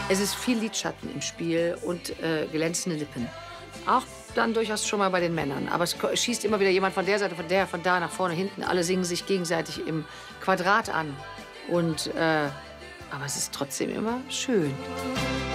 Es ist viel Lidschatten im Spiel und glänzende Lippen. Auch dann durchaus schon mal bei den Männern. Aber es schießt immer wieder jemand von der Seite, von der, von da, nach vorne, hinten. Alle singen sich gegenseitig im Quadrat an. Und, aber es ist trotzdem immer schön.